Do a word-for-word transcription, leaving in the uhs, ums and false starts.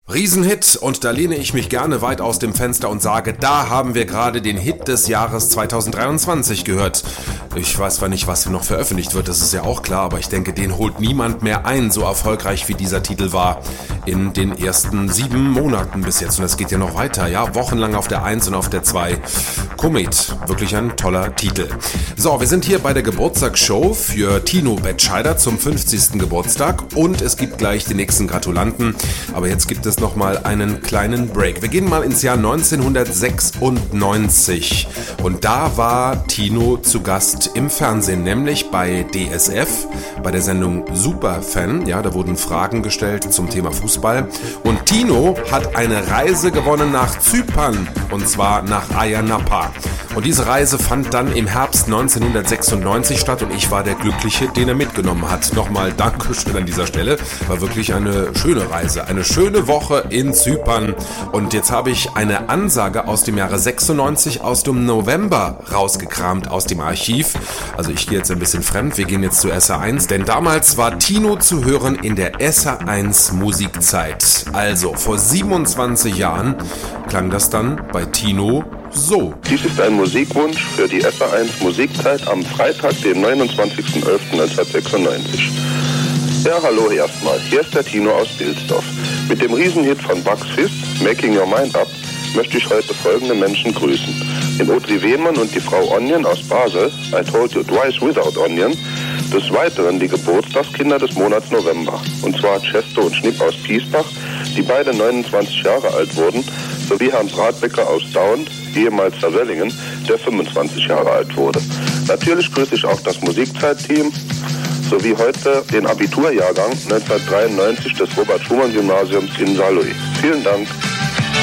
Riesenhit, und da lehne ich mich gerne weit aus dem Fenster und sage, da haben wir gerade den Hit des Jahres zweitausenddreiundzwanzig gehört. Ich weiß zwar nicht, was noch veröffentlicht wird, das ist ja auch klar, aber ich denke, den holt niemand mehr ein, so erfolgreich wie dieser Titel war in den ersten sieben Monaten bis jetzt. Und das geht ja noch weiter, ja, wochenlang auf der eins und auf der zwei. Komet, wirklich ein toller Titel. So, wir sind hier bei der Geburtstagsshow für Tino Betscheider zum fünfzigsten Geburtstag und es gibt gleich den nächsten Gratulanten, aber jetzt gibt es noch mal einen kleinen Break. Wir gehen mal ins Jahr neunzehnhundertsechsundneunzig und da war Tino zu Gast im Fernsehen, nämlich bei D S F, bei der Sendung Superfan. Ja, da wurden Fragen gestellt zum Thema Fußball und Tino hat eine Reise gewonnen nach Zypern und zwar nach Ayia Napa. Und diese Reise fand dann im Herbst neunzehnhundertsechsundneunzig statt und ich war der Glückliche, den er mitgenommen hat. Nochmal Dankeschön an dieser Stelle. War wirklich eine schöne Reise, eine schöne Woche in Zypern. Und jetzt habe ich eine Ansage aus dem Jahre sechsundneunzig aus dem November rausgekramt aus dem Archiv. Also ich gehe jetzt ein bisschen fremd, wir gehen jetzt zu S R eins, denn damals war Tino zu hören in der S R eins Musikzeit. Also vor siebenundzwanzig Jahren klang das dann bei Tino so. Dies ist ein Musikwunsch für die S R eins Musikzeit am Freitag, den neunundzwanzigsten elften neunzehnhundertsechsundneunzig. Ja, hallo erstmal. Hier ist der Tino aus Bilsdorf. Mit dem Riesenhit von Bucks Fizz, Making Your Mind Up, möchte ich heute folgende Menschen grüßen. Den Audrey Wehmann und die Frau Onion aus Basel, I Told You Twice Without Onion. Des Weiteren die Geburtstagskinder des Monats November, und zwar Chesto und Schnipp aus Piesbach, die beide neunundzwanzig Jahre alt wurden, sowie Hans Radbecker aus Daun, ehemals Savellingen, der fünfundzwanzig Jahre alt wurde. Natürlich grüße ich auch das Musikzeitteam, sowie heute den Abiturjahrgang neunzehnhundertdreiundneunzig des Robert-Schumann-Gymnasiums in Saarlouis. Vielen Dank.